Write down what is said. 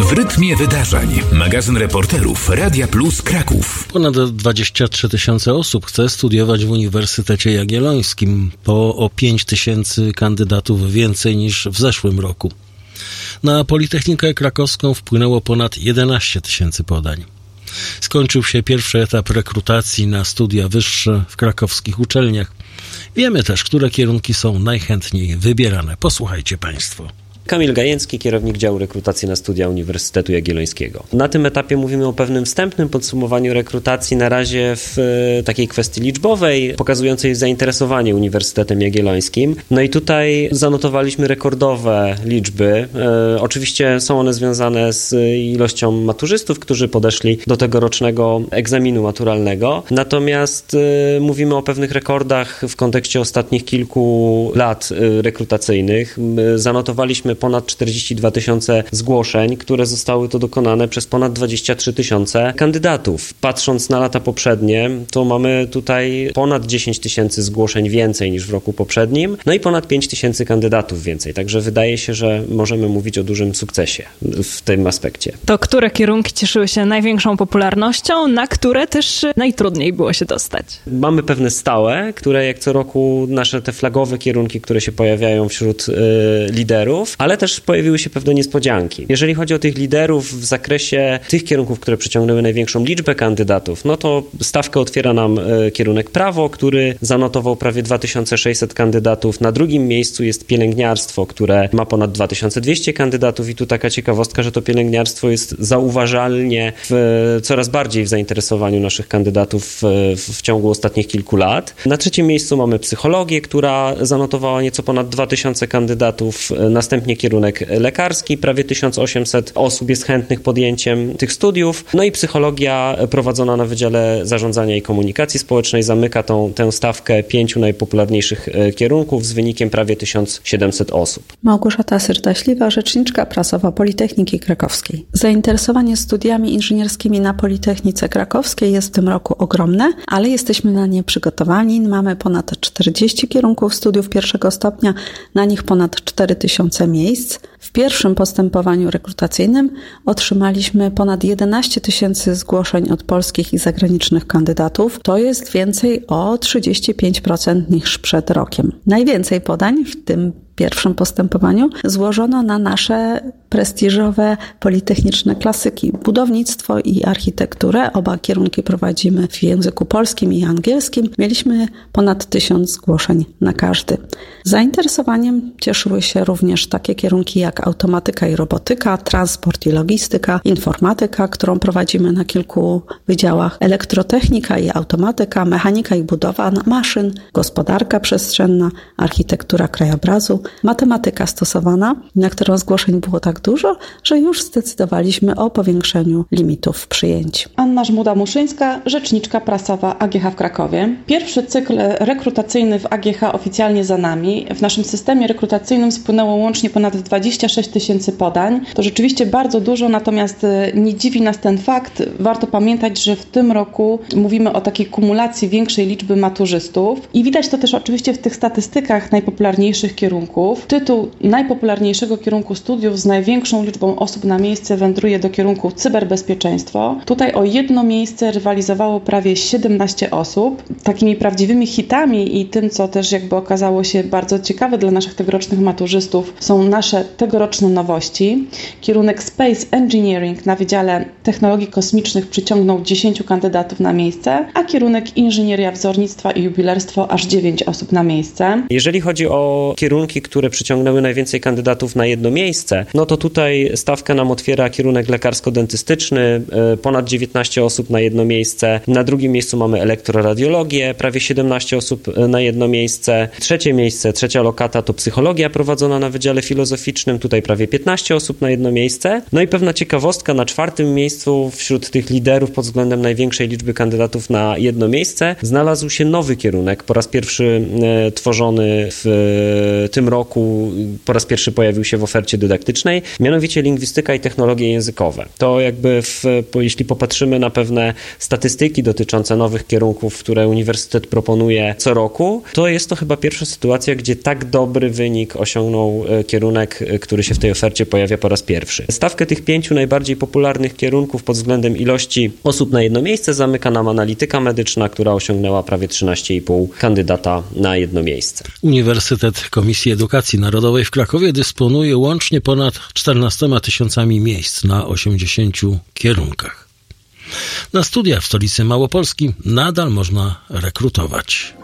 W rytmie wydarzeń. Magazyn reporterów Radia Plus Kraków. Ponad 23 000 osób chce studiować w Uniwersytecie Jagiellońskim, o 5 000 kandydatów więcej niż w zeszłym roku. Na Politechnikę Krakowską wpłynęło ponad 11 000 podań. Skończył się pierwszy etap rekrutacji na studia wyższe w krakowskich uczelniach. Wiemy też, które kierunki są najchętniej wybierane. Posłuchajcie Państwo. Kamil Gajęcki, kierownik działu rekrutacji na studia Uniwersytetu Jagiellońskiego. Na tym etapie mówimy o pewnym wstępnym podsumowaniu rekrutacji, na razie w takiej kwestii liczbowej, pokazującej zainteresowanie Uniwersytetem Jagiellońskim. No i tutaj zanotowaliśmy rekordowe liczby. Oczywiście są one związane z ilością maturzystów, którzy podeszli do tegorocznego egzaminu maturalnego. Natomiast mówimy o pewnych rekordach w kontekście ostatnich kilku lat rekrutacyjnych. Zanotowaliśmy ponad 42 000 zgłoszeń, które zostały to dokonane przez ponad 23 000 kandydatów. Patrząc na lata poprzednie, to mamy tutaj ponad 10 000 zgłoszeń więcej niż w roku poprzednim, no i ponad 5 000 kandydatów więcej. Także wydaje się, że możemy mówić o dużym sukcesie w tym aspekcie. To które kierunki cieszyły się największą popularnością, na które też najtrudniej było się dostać? Mamy pewne stałe, które jak co roku nasze te flagowe kierunki, które się pojawiają wśród liderów, ale też pojawiły się pewne niespodzianki. Jeżeli chodzi o tych liderów w zakresie tych kierunków, które przyciągnęły największą liczbę kandydatów, no to stawkę otwiera nam kierunek prawo, który zanotował prawie 2600 kandydatów. Na drugim miejscu jest pielęgniarstwo, które ma ponad 2200 kandydatów i tu taka ciekawostka, że to pielęgniarstwo jest zauważalnie coraz bardziej w zainteresowaniu naszych kandydatów w ciągu ostatnich kilku lat. Na trzecim miejscu mamy psychologię, która zanotowała nieco ponad 2000 kandydatów. Następnie kierunek lekarski, prawie 1800 osób jest chętnych podjęciem tych studiów. No i psychologia prowadzona na Wydziale Zarządzania i Komunikacji Społecznej zamyka tę stawkę 5 najpopularniejszych kierunków z wynikiem prawie 1700 osób. Małgorzata Syrtaśliwa, rzeczniczka prasowa Politechniki Krakowskiej. Zainteresowanie studiami inżynierskimi na Politechnice Krakowskiej jest w tym roku ogromne, ale jesteśmy na nie przygotowani. Mamy ponad 40 kierunków studiów pierwszego stopnia, na nich ponad 4000 miejsc. W pierwszym postępowaniu rekrutacyjnym otrzymaliśmy ponad 11 000 zgłoszeń od polskich i zagranicznych kandydatów. To jest więcej o 35% niż przed rokiem. Najwięcej podań w tym pierwszym postępowaniu złożono na nasze prestiżowe politechniczne klasyki, budownictwo i architekturę. Oba kierunki prowadzimy w języku polskim i angielskim. Mieliśmy ponad 1000 zgłoszeń na każdy. Zainteresowaniem cieszyły się również takie kierunki jak automatyka i robotyka, transport i logistyka, informatyka, którą prowadzimy na kilku wydziałach, elektrotechnika i automatyka, mechanika i budowa maszyn, gospodarka przestrzenna, architektura krajobrazu, matematyka stosowana, na którą zgłoszeń było tak dużo, że już zdecydowaliśmy o powiększeniu limitów przyjęć. Anna Żmuda-Muszyńska, rzeczniczka prasowa AGH w Krakowie. Pierwszy cykl rekrutacyjny w AGH oficjalnie za nami. W naszym systemie rekrutacyjnym spłynęło łącznie ponad 26 000 podań. To rzeczywiście bardzo dużo, natomiast nie dziwi nas ten fakt. Warto pamiętać, że w tym roku mówimy o takiej kumulacji większej liczby maturzystów i widać to też oczywiście w tych statystykach najpopularniejszych kierunków. Tytuł najpopularniejszego kierunku studiów z największą liczbą osób na miejsce wędruje do kierunku cyberbezpieczeństwo. Tutaj o jedno miejsce rywalizowało prawie 17 osób. Takimi prawdziwymi hitami i tym, co też jakby okazało się bardzo ciekawe dla naszych tegorocznych maturzystów, są nasze tegoroczne nowości. Kierunek Space Engineering na Wydziale Technologii Kosmicznych przyciągnął 10 kandydatów na miejsce, a kierunek Inżynieria Wzornictwa i Jubilerstwo aż 9 osób na miejsce. Jeżeli chodzi o kierunki, które przyciągnęły najwięcej kandydatów na jedno miejsce, no to tutaj stawkę nam otwiera kierunek lekarsko-dentystyczny, ponad 19 osób na jedno miejsce. Na drugim miejscu mamy elektroradiologię, prawie 17 osób na jedno miejsce. Trzecie miejsce, trzecia lokata to psychologia prowadzona na Wydziale Filozoficznym, tutaj prawie 15 osób na jedno miejsce. No i pewna ciekawostka, na czwartym miejscu wśród tych liderów pod względem największej liczby kandydatów na jedno miejsce znalazł się nowy kierunek, po raz pierwszy tworzony w tym roku, po raz pierwszy pojawił się w ofercie dydaktycznej. mianowicie lingwistyka i technologie językowe. To jakby jeśli popatrzymy na pewne statystyki dotyczące nowych kierunków, które uniwersytet proponuje co roku, to jest to chyba pierwsza sytuacja, gdzie tak dobry wynik osiągnął kierunek, który się w tej ofercie pojawia po raz pierwszy. Stawkę tych 5 najbardziej popularnych kierunków pod względem ilości osób na jedno miejsce zamyka nam analityka medyczna, która osiągnęła prawie 13,5 kandydata na jedno miejsce. Uniwersytet Komisji Edukacji Narodowej w Krakowie dysponuje łącznie ponad 14 000 miejsc na 80 kierunkach. Na studia w stolicy Małopolski nadal można rekrutować.